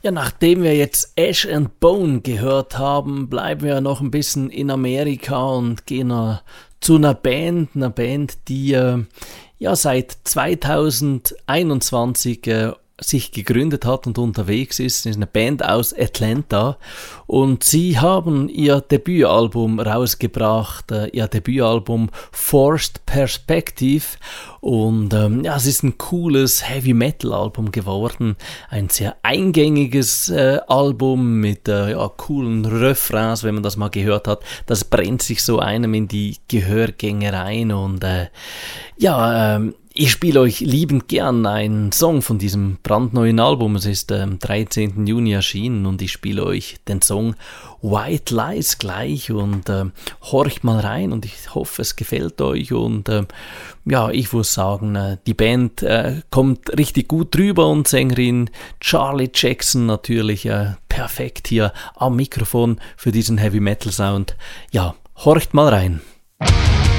Ja, nachdem wir jetzt Ash and Bone gehört haben, bleiben wir noch ein bisschen in Amerika und gehen zu einer Band, die ja seit 2021 sich gegründet hat und unterwegs ist. Es ist eine Band aus Atlanta und sie haben ihr Debütalbum rausgebracht, ihr Debütalbum Forced Perspective, und ja, es ist ein cooles Heavy-Metal-Album geworden, ein sehr eingängiges Album mit ja, coolen Refrains, wenn man das mal gehört hat. Das brennt sich so einem in die Gehörgänge rein und ich spiele euch liebend gern einen Song von diesem brandneuen Album. Es ist am 13. Juni erschienen und ich spiele euch den Song White Lies gleich und horcht mal rein und ich hoffe, es gefällt euch und ja, ich muss sagen, die Band kommt richtig gut drüber und Sängerin Charlie Jackson natürlich perfekt hier am Mikrofon für diesen Heavy Metal Sound. Ja, horcht mal rein.